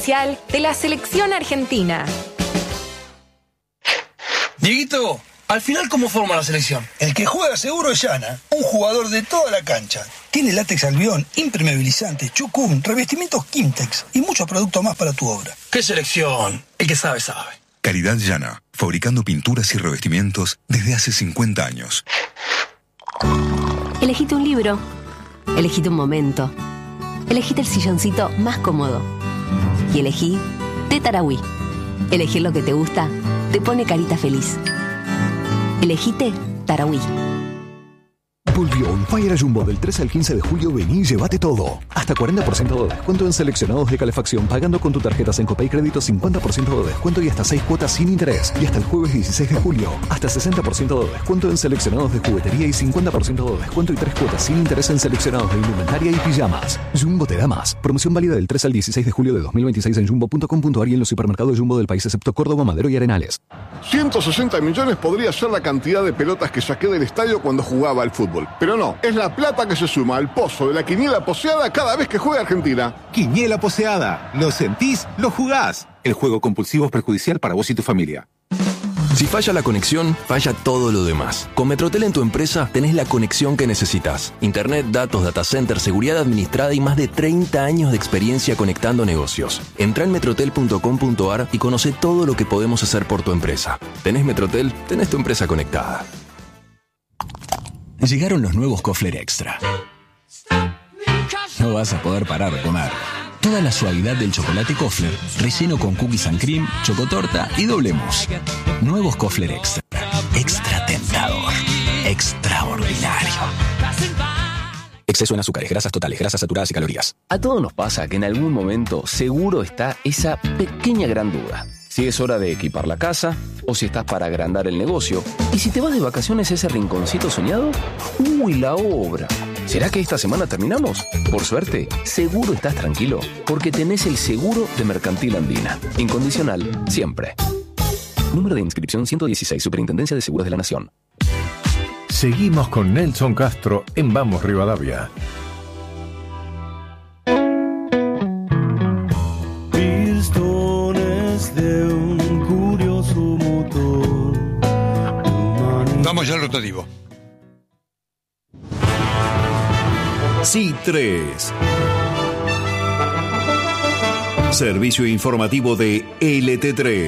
oficial de la selección argentina. Dieguito, al final, ¿cómo forma la selección? El que juega seguro es Yana, un jugador de toda la cancha. Tiene látex albión, impermeabilizante, chucum, revestimientos Quimtex y muchos productos más para tu obra. ¿Qué selección? El que sabe, sabe. Calidad Yana, fabricando pinturas y revestimientos desde hace 50 años. Elegite un libro, elegite un momento, elegite el silloncito más cómodo y elegí Té Tarahui. Elegir lo que te gusta te pone carita feliz. Elegite Tarahui. Volvió On Fire Jumbo del 13 al 15 de julio. Vení y llévate todo. Hasta 40% de descuento en seleccionados de calefacción pagando con tu tarjeta Sencopay Crédito, 50% de descuento y hasta 6 cuotas sin interés. Y hasta el jueves 16 de julio, hasta 60% de descuento en seleccionados de juguetería y 50% de descuento y 3 cuotas sin interés en seleccionados de indumentaria y pijamas. Jumbo te da más. Promoción válida del 3 al 16 de julio de 2026 en jumbo.com.ar y en los supermercados Jumbo del país excepto Córdoba, Madero y Arenales. 160 millones podría ser la cantidad de pelotas que saqué del estadio cuando jugaba al fútbol. Pero no, es la plata que se suma al pozo de la quiniela poseada cada vez que juega Argentina. Quiniela poseada. Lo sentís, lo jugás. El juego compulsivo es perjudicial para vos y tu familia. Si falla la conexión, falla todo lo demás. Con Metrotel en tu empresa tenés la conexión que necesitas. Internet, datos, data center, seguridad administrada y más de 30 años de experiencia conectando negocios. Entrá en metrotel.com.ar y conoce todo lo que podemos hacer por tu empresa. Tenés Metrotel, tenés tu empresa conectada. Llegaron los nuevos Kofler Extra. No vas a poder parar de comer. Toda la suavidad del chocolate Kofler, relleno con cookies and cream, chocotorta y doble mousse. Nuevos Kofler Extra. Extra tentador. Extraordinario. Exceso en azúcares, grasas totales, grasas saturadas y calorías. A todos nos pasa que en algún momento seguro está esa pequeña gran duda. Si es hora de equipar la casa, o si estás para agrandar el negocio. Y si te vas de vacaciones a ese rinconcito soñado, ¡uy, la obra! ¿Será que esta semana terminamos? Por suerte, seguro estás tranquilo, porque tenés el seguro de Mercantil Andina. Incondicional, siempre. Número de inscripción 116, Superintendencia de Seguros de la Nación. Seguimos con Nelson Castro en Vamos Rivadavia. De un curioso motor. Vamos ya al rotativo. C3. Servicio informativo de LT3.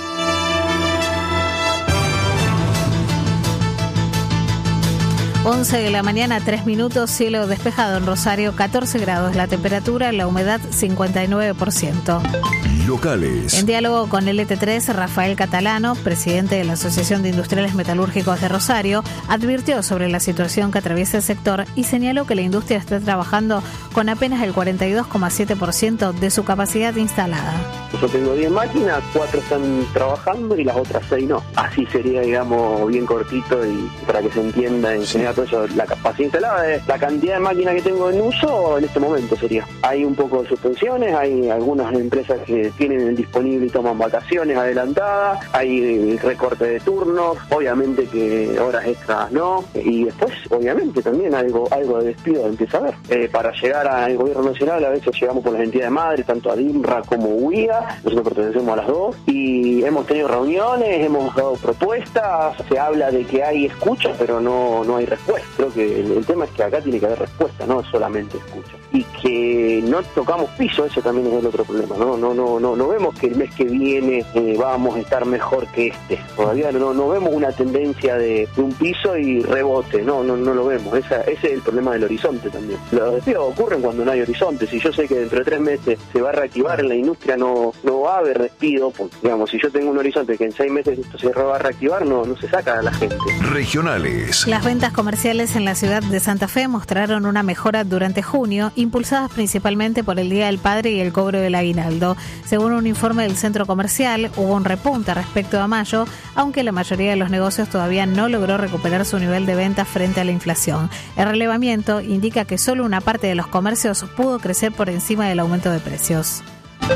Once de la mañana, 3 minutos, cielo despejado en Rosario, 14 grados la temperatura, la humedad 59%. Locales. En diálogo con LT3, Rafael Catalano, presidente de la Asociación de Industriales Metalúrgicos de Rosario, advirtió sobre la situación que atraviesa el sector y señaló que la industria está trabajando con apenas el 42,7% de su capacidad instalada. Yo tengo 10 máquinas, 4 están trabajando y las otras 6 no. Así sería, digamos, bien cortito y para que se entienda en general todo eso. La capacidad instalada es la cantidad de máquinas que tengo en uso en este momento sería. Hay un poco de suspensiones, hay algunas empresas que tienen el disponible y toman vacaciones adelantadas, hay recorte de turnos, obviamente que horas extras no, y después obviamente también algo de despido empieza a haber. Para llegar al gobierno nacional a veces llegamos por las entidades madres, tanto a DIMRA como UIA, nosotros pertenecemos a las dos, y hemos tenido reuniones, hemos dado propuestas, se habla de que hay escucha, pero no hay respuesta. Creo que el tema es que acá tiene que haber respuesta, no solamente escucha. Y que no tocamos piso, eso también es el otro problema, no vemos que el mes que viene vamos a estar mejor que este. Todavía no vemos una tendencia de un piso y rebote, no lo vemos. Ese es el problema del horizonte también. Los despidos ocurren cuando no hay horizonte. Si yo sé que dentro de 3 meses se va a reactivar en la industria, no va a haber despido, porque, digamos, si yo tengo un horizonte que en 6 meses esto se va a reactivar, no se saca a la gente. Regionales. Las ventas comerciales en la ciudad de Santa Fe mostraron una mejora durante junio, impulsadas principalmente por el Día del Padre y el cobro del aguinaldo. Según un informe del centro comercial, hubo un repunte respecto a mayo, aunque la mayoría de los negocios todavía no logró recuperar su nivel de ventas frente a la inflación. El relevamiento indica que solo una parte de los comercios pudo crecer por encima del aumento de precios.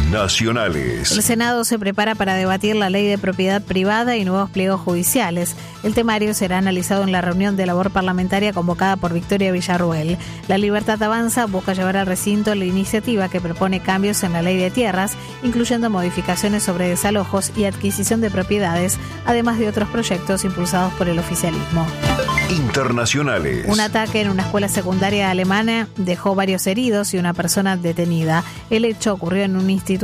Nacionales. El Senado se prepara para debatir la ley de propiedad privada y nuevos pliegos judiciales. El temario será analizado en la reunión de labor parlamentaria convocada por Victoria Villarruel. La Libertad Avanza busca llevar al recinto la iniciativa que propone cambios en la ley de tierras, incluyendo modificaciones sobre desalojos y adquisición de propiedades, además de otros proyectos impulsados por el oficialismo. Internacionales. Un ataque en una escuela secundaria alemana dejó varios heridos y una persona detenida. El hecho ocurrió en un instituto